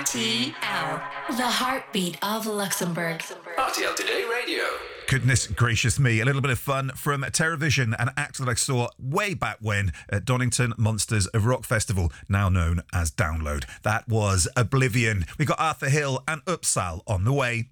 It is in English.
RTL, the heartbeat of Luxembourg. RTL Today Radio. Goodness gracious me, a little bit of fun from TerraVision, an act that I saw way back when at Donington Monsters of Rock Festival, now known as Download. That was Oblivion. We got Arthur Hill and Upsal on the way.